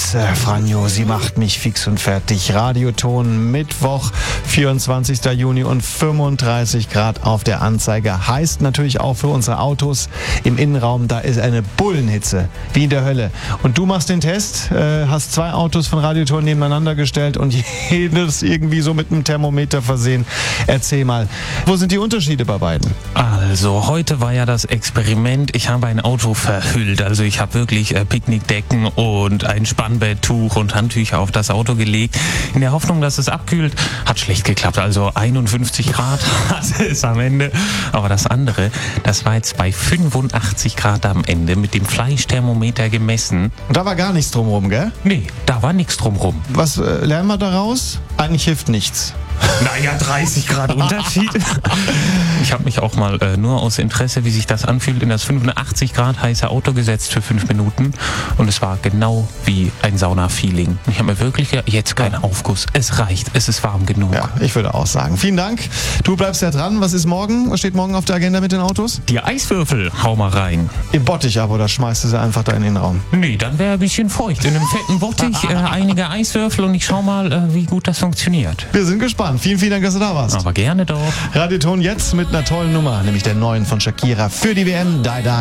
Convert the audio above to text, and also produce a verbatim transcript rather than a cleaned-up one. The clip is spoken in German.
Hitze, Franjo, sie macht mich fix und fertig. Radioton, Mittwoch, vierundzwanzigster Juni und fünfunddreißig Grad auf der Anzeige. Heißt natürlich auch für unsere Autos im Innenraum, da ist eine Bullenhitze, wie in der Hölle. Und du machst den Test, äh, hast zwei Autos von Radioton nebeneinander gestellt und jedes irgendwie so mit einem Thermometer versehen. Erzähl mal, wo sind die Unterschiede bei beiden? Also, heute war ja das Experiment. Ich habe ein Auto verhüllt. Also, ich habe wirklich äh, Picknickdecken und ein Spannbetttuch und Handtücher auf das Auto gelegt. In der Hoffnung, dass es abkühlt. Hat schlecht geklappt. Also, einundfünfzig Grad hatte es am Ende. Aber das andere, das war jetzt bei fünfundachtzig Grad am Ende mit dem Fleischthermometer gemessen. Und da war gar nichts drumherum, gell? Nee, da war nichts drumherum. Was äh, lernen wir daraus? Eigentlich hilft nichts. Naja, dreißig Grad Unterschied. Ich habe mich auch mal äh, nur aus Interesse, wie sich das anfühlt, in das fünfundachtzig Grad heiße Auto gesetzt für fünf Minuten. Und es war genau wie ein Sauna-Feeling. Ich habe mir wirklich gedacht, jetzt kein Aufguss. Es reicht, es ist warm genug. Ja, ich würde auch sagen. Vielen Dank. Du bleibst ja dran. Was ist morgen? Was steht morgen auf der Agenda mit den Autos? Die Eiswürfel, hau mal rein. Im Bottich aber, oder schmeißt du sie einfach da in den Raum? Nee, dann wäre ein bisschen feucht. In einem fetten Bottich äh, einige Eiswürfel und ich schau mal, äh, wie gut das funktioniert. Wir sind gespannt. Vielen, vielen Dank, dass du da warst. Aber gerne doch. Radioton jetzt mit einer tollen Nummer, nämlich der neuen von Shakira für die W M. Die, die.